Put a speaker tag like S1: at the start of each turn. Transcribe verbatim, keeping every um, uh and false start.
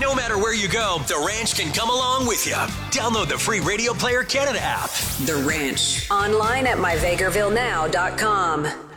S1: No matter where you go, The Ranch can come along with you. Download the free Radio Player Canada app.
S2: The Ranch. Online at my vegreville now dot com.